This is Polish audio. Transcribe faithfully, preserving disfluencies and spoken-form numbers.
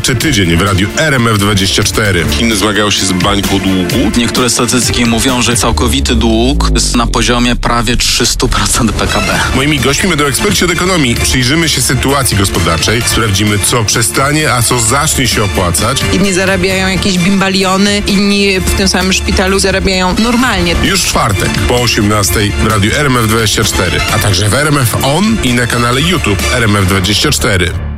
Gospodarczy Tydzień w radiu R M F dwadzieścia cztery. Chiny zmagają się z bańką długu. Niektóre statystyki mówią, że całkowity dług jest na poziomie prawie trzysta procent P K B. Moimi gośćmi będą eksperci od ekonomii. Przyjrzymy się sytuacji gospodarczej, sprawdzimy, co przestanie, a co zacznie się opłacać. Inni zarabiają jakieś bimbaliony, inni w tym samym szpitalu zarabiają normalnie. Już w czwartek po osiemnastej w radiu R M F dwadzieścia cztery, a także w R M F On i na kanale YouTube R M F dwadzieścia cztery.